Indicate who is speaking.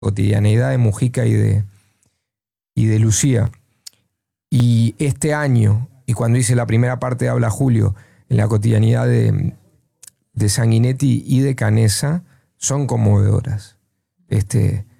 Speaker 1: cotidianeidad de Mujica y de Lucía. Y este año, y cuando hice la primera parte de Habla Julio, en la cotidianidad de Sanguinetti y de Canessa, son conmovedoras.